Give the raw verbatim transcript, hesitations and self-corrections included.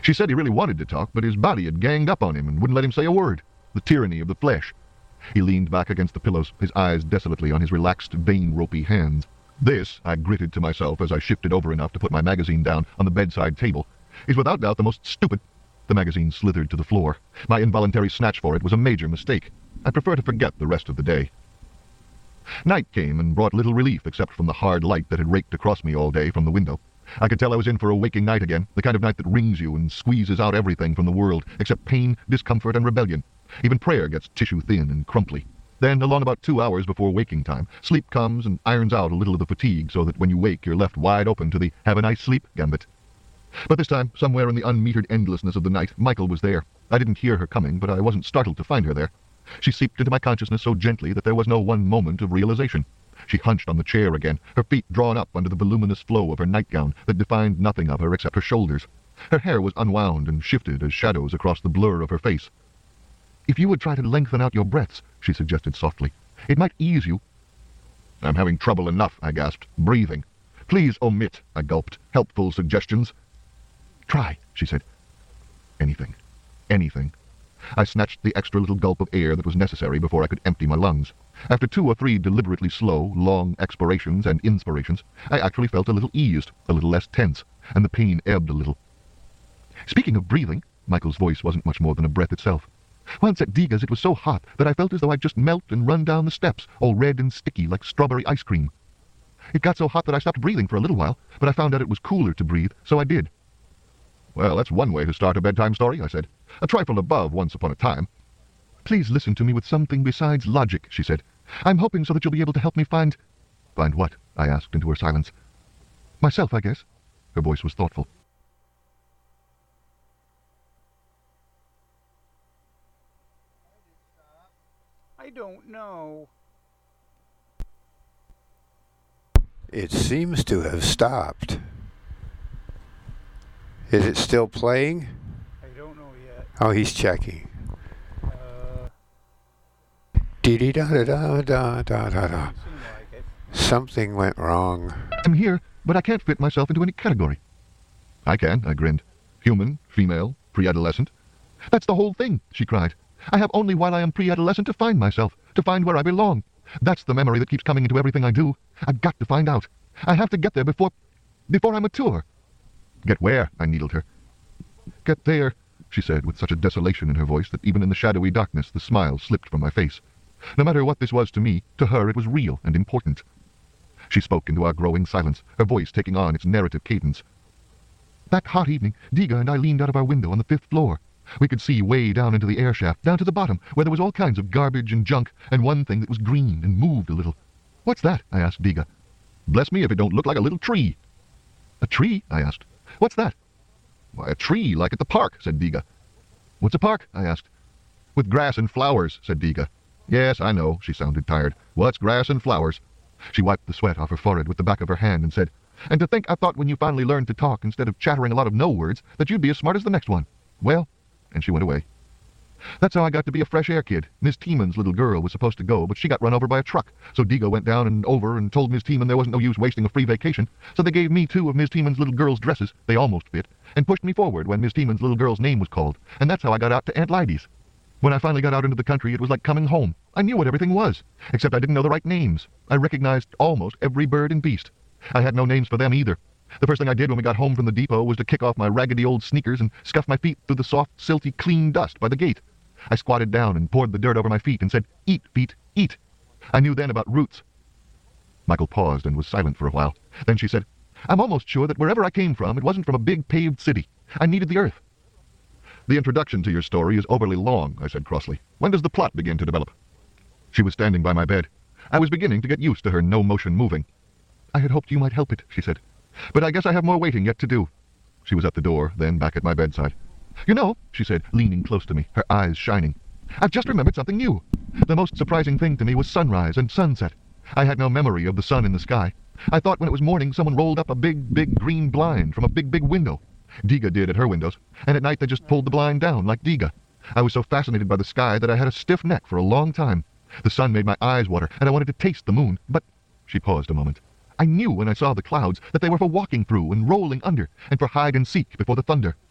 She said he really wanted to talk, but his body had ganged up on him and wouldn't let him say a word. The tyranny of the flesh. He leaned back against the pillows, his eyes desolately on his relaxed, vein-ropey hands. This, I gritted to myself as I shifted over enough to put my magazine down on the bedside table, is without doubt the most stupid. The magazine slithered to the floor. My involuntary snatch for it was a major mistake. I prefer to forget the rest of the day. Night came and brought little relief except from the hard light that had raked across me all day from the window. I could tell I was in for a waking night again, the kind of night that wrings you and squeezes out everything from the world, except pain, discomfort, and rebellion. Even prayer gets tissue-thin and crumply. Then, along about two hours before waking time, sleep comes and irons out a little of the fatigue so that when you wake you're left wide open to the have a nice sleep gambit. But this time, somewhere in the unmetered endlessness of the night, Michael was there. I didn't hear her coming, but I wasn't startled to find her there. She seeped into my consciousness so gently that there was no one moment of realization. She hunched on the chair again, her feet drawn up under the voluminous flow of her nightgown that defined nothing of her except her shoulders. Her hair was unwound and shifted as shadows across the blur of her face. "If you would try to lengthen out your breaths," she suggested softly, "it might ease you." "I'm having trouble enough," I gasped, "breathing. Please omit," I gulped, "helpful suggestions." "Try," she said. Anything. Anything. I snatched the extra little gulp of air that was necessary before I could empty my lungs. After two or three deliberately slow, long expirations and inspirations, I actually felt a little eased, a little less tense, and the pain ebbed a little. "Speaking of breathing," Michael's voice wasn't much more than a breath itself. "Once at Deega's it was so hot that I felt as though I'd just melt and run down the steps, all red and sticky like strawberry ice cream. It got so hot that I stopped breathing for a little while, but I found out it was cooler to breathe, so I did." "Well, that's one way to start a bedtime story," I said. "A trifle above Once Upon a Time." "Please listen to me with something besides logic," she said. "I'm hoping so that you'll be able to help me find—" "Find what?" I asked into her silence. "Myself, I guess." Her voice was thoughtful. I don't know. It seems to have stopped. Is it still playing? I don't know yet. Oh, he's checking. Uh, Dee da da da da da da da. doesn't seem like it. Something went wrong. "I'm here, but I can't fit myself into any category." "I can," I grinned. "Human, female, pre-adolescent." "That's the whole thing," she cried. "I have only while I am pre-adolescent to find myself, to find where I belong. That's the memory that keeps coming into everything I do. I've got to find out. I have to get there before... before I mature." "Get where?" I needled her. "Get there," she said, with such a desolation in her voice that even in the shadowy darkness the smile slipped from my face. No matter what this was to me, to her it was real and important. She spoke into our growing silence, her voice taking on its narrative cadence. "That hot evening, Deega and I leaned out of our window on the fifth floor. We could see way down into the air shaft, down to the bottom, where there was all kinds of garbage and junk, and one thing that was green and moved a little. 'What's that?' I asked Deega. 'Bless me if it don't look like a little tree.' 'A tree?' I asked. 'What's that?' 'Why, a tree, like at the park,' said Deega. 'What's a park?' I asked. 'With grass and flowers,' said Deega. 'Yes, I know,' she sounded tired. 'What's grass and flowers?' She wiped the sweat off her forehead with the back of her hand and said, 'And to think I thought when you finally learned to talk instead of chattering a lot of no-words that you'd be as smart as the next one. Well,' and she went away. That's how I got to be a fresh air kid. Miss Teeman's little girl was supposed to go, but she got run over by a truck. So Deega went down and over and told Miss Teeman there wasn't no use wasting a free vacation. So they gave me two of Miss Teeman's little girl's dresses, they almost fit, and pushed me forward when Miss Teeman's little girl's name was called. And that's how I got out to Aunt Lyde's. When I finally got out into the country, it was like coming home. I knew what everything was, except I didn't know the right names. I recognized almost every bird and beast. I had no names for them either. The first thing I did when we got home from the depot was to kick off my raggedy old sneakers and scuff my feet through the soft, silty, clean dust by the gate. I squatted down and poured the dirt over my feet and said, 'Eat, feet, eat.' I knew then about roots." Michael paused and was silent for a while. Then she said, "I'm almost sure that wherever I came from, it wasn't from a big paved city. I needed the earth." "The introduction to your story is overly long," I said crossly. "When does the plot begin to develop?" She was standing by my bed. I was beginning to get used to her no-motion moving. "I had hoped you might help it," she said. "But I guess I have more waiting yet to do." She was at the door, then back at my bedside. "You know," she said, leaning close to me, her eyes shining, "I've just remembered something new. The most surprising thing to me was sunrise and sunset. I had no memory of the sun in the sky. I thought when it was morning someone rolled up a big, big green blind from a big, big window. Deega did at her windows, and at night they just pulled the blind down like Deega. I was so fascinated by the sky that I had a stiff neck for a long time. The sun made my eyes water, and I wanted to taste the moon, but—" She paused a moment. "I knew when I saw the clouds that they were for walking through and rolling under, and for hide and seek before the thunder.